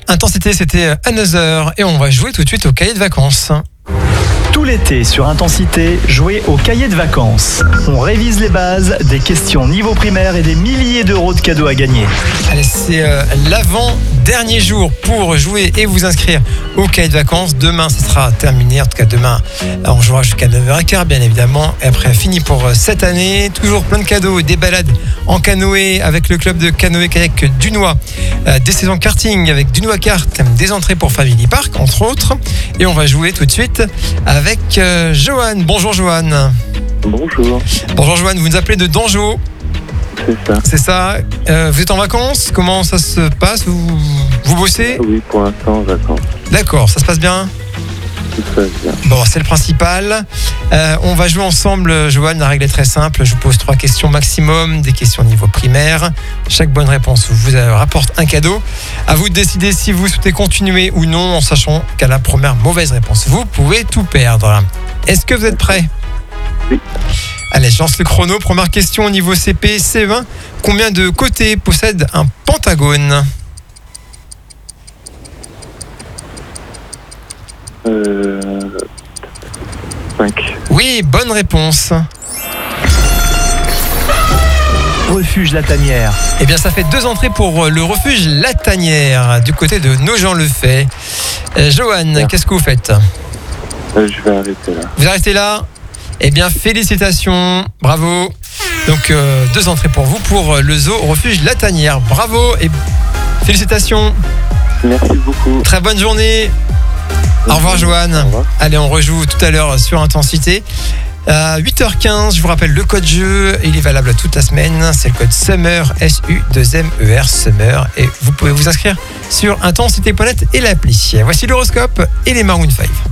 Intensité, c'était Another et on va jouer tout de suite au cahier de vacances. Tout l'été sur Intensité, jouez au cahier de vacances. On révise les bases, des questions niveau primaire et des milliers d'euros de cadeaux à gagner. Allez, c'est l'avant-dernier jour pour jouer et vous inscrire au cahier de vacances. Demain, ce sera terminé. En tout cas, demain, on jouera jusqu'à 9h15, bien évidemment. Et après, fini pour cette année. Toujours plein de cadeaux, des balades en canoë avec le club de canoë-kayak Dunois, des saisons karting avec Dunois Kart, des entrées pour Family Park, entre autres. Et on va jouer tout de suite avec Johan. Bonjour Johan. Bonjour. Bonjour Johan, vous nous appelez de Dangeau. C'est ça. C'est ça. Vous êtes en vacances? Comment ça se passe? Vous bossez? Oui, pour l'instant, j'attends. D'accord, ça se passe bien? Tout se passe bien. Bon, c'est le principal. On va jouer ensemble, Johan. La règle est très simple. Je vous pose 3 questions maximum, des questions niveau primaire. Chaque bonne réponse vous rapporte un cadeau. À vous de décider si vous souhaitez continuer ou non, en sachant qu'à la première mauvaise réponse, vous pouvez tout perdre. Est-ce que vous êtes prêts? Oui. Allez, je lance le chrono. Première question au niveau CP, CE1. Combien de côtés possède un pentagone? 5. Oui, bonne réponse. Refuge La Tanière. Eh bien, ça fait 2 entrées pour le refuge La Tanière, du côté de Nogent-le-Fait. Johan, qu'est-ce que vous faites? Je vais arrêter là. Vous arrêtez là? Eh bien, félicitations, bravo. Donc, 2 entrées pour vous pour le zoo refuge La Tanière. Bravo et félicitations. Merci beaucoup. Très bonne journée. Au revoir, Johan. Au revoir. Allez, on rejoue tout à l'heure sur Intensité. À 8h15, je vous rappelle le code jeu. Il est valable toute la semaine. C'est le code SUMMER, SU2MER, SUMMER. Et vous pouvez vous inscrire sur intensité.net et l'appli. Voici l'horoscope et les Maroon 5.